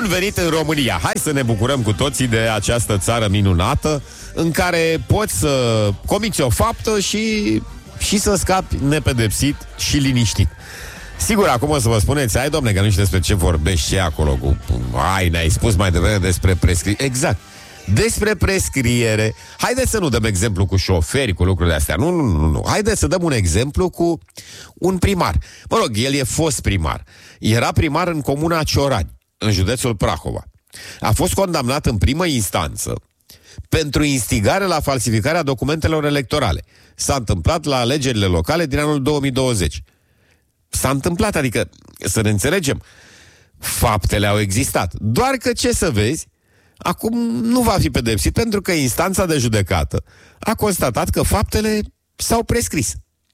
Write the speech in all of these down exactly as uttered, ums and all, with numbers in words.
Bun venit în România! Hai să ne bucurăm cu toții de această țară minunată în care poți să comiți o faptă și, și să scapi nepedepsit și liniștit. Sigur, acum o să vă spuneți, hai domne, că nu știu despre ce vorbești, ce acolo cu... Ai, ne-ai spus mai devreme despre prescriere. Exact, despre prescriere. Haideți să nu dăm exemplu cu șoferi, cu lucrurile astea. Nu, nu, nu, nu. Haideți să dăm un exemplu cu un primar. Mă rog, el e fost primar. Era primar în comuna Ciorani, în județul Prahova. A fost condamnat în primă instanță pentru instigare la falsificarea documentelor electorale. S-a întâmplat la alegerile locale din anul două mii douăzeci. S-a întâmplat, adică, să ne înțelegem, faptele au existat. Doar că, ce să vezi, acum nu va fi pedepsit pentru că instanța de judecată a constatat că faptele s-au prescris.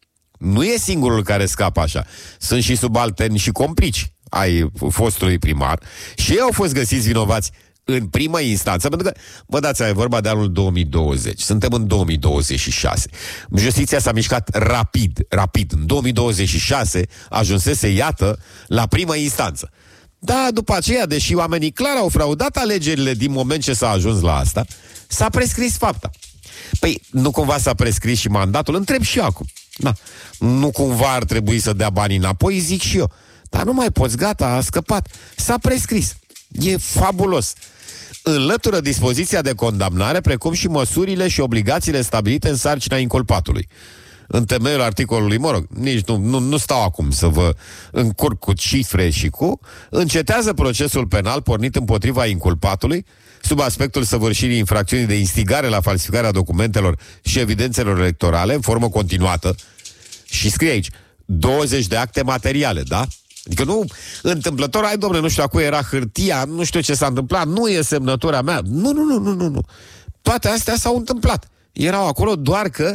Nu e singurul care scapă așa. Sunt și subalterni și complici ai fostului primar și ei au fost găsiți vinovați în primă instanță, pentru că, vă dați seama, e vorba de anul două mii douăzeci. Suntem în două mii douăzeci și șase. Justiția s-a mișcat rapid, rapid. În două mii douăzeci și șase ajunsese, iată, la primă instanță. Da, după aceea, deși oamenii clar au fraudat alegerile din moment ce s-a ajuns la asta, s-a prescris fapta. Păi, nu cumva s-a prescris și mandatul? Întreb și eu acum. Da. Nu cumva ar trebui să dea banii înapoi? Zic și eu. Dar nu mai poți, gata, a scăpat. S-a prescris. E fabulos. Înlătură dispoziția de condamnare, precum și măsurile și obligațiile stabilite în sarcina inculpatului. În temeiul articolului, mă rog, nici nu, nu, nu stau acum să vă încurc cu cifre și cu, încetează procesul penal pornit împotriva inculpatului, sub aspectul săvârșirii infracțiunii de instigare la falsificarea documentelor și evidențelor electorale, în formă continuată, și scrie aici, douăzeci de acte materiale, da? Adică nu, întâmplător, ai domnule, nu știu, acum era hârtia, nu știu ce s-a întâmplat, nu e semnătura mea. Nu, nu, nu, nu, nu, nu. Toate astea s-au întâmplat. Erau acolo, doar că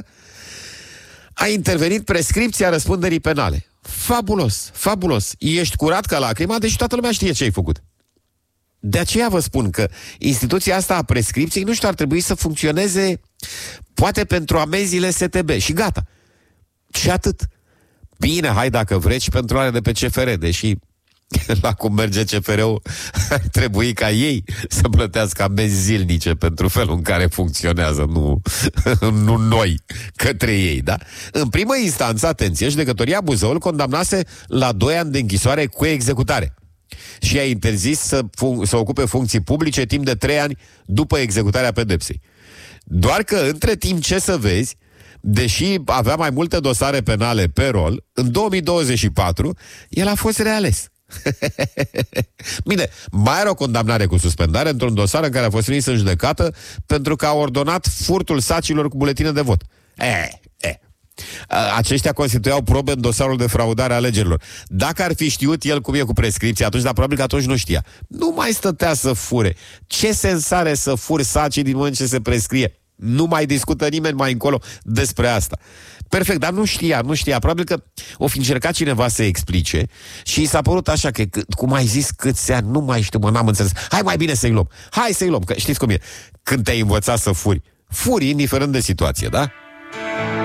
a intervenit prescripția răspunderii penale. Fabulos, fabulos. Ești curat ca lacrima, deci toată lumea știe ce ai făcut. De aceea vă spun că instituția asta a prescripției, nu știu, ar trebui să funcționeze poate pentru amenziile S T B și gata. Și atât. Bine, hai dacă vreți și pentru ale de pe C F R, deși la cum merge C F R-ul ar trebui ca ei să plătească amenzi zilnice pentru felul în care funcționează, nu, nu noi către ei, da? În primă instanță, atenție, judecătoria Buzăul condamnase la doi ani de închisoare cu executare și a interzis să, fun- să ocupe funcții publice timp de trei ani după executarea pedepsei. Doar că, între timp, ce să vezi, deși avea mai multe dosare penale pe rol, în două mii douăzeci și patru, el a fost reales. Bine, mai era o condamnare cu suspendare într-un dosar în care a fost trimis în judecată pentru că a ordonat furtul sacilor cu buletine de vot. E, e. Aceștia constituiau probe în dosarul de fraudare a alegerilor. Dacă ar fi știut el cum e cu prescripția atunci, dar probabil că atunci nu știa. Nu mai stătea să fure. Ce sens are să furi sacii din moment ce se prescrie? Nu mai discută nimeni mai încolo despre asta. Perfect, dar nu știa, nu știa. Probabil că o fi încercat cineva să explice și i s-a părut așa că, cum ai zis, câți ani, nu mai știu, mă, n-am înțeles. Hai mai bine să-i luăm. Hai să-i luăm, că știți cum e. Când te-ai învățat să furi, furi indiferent de situație, da?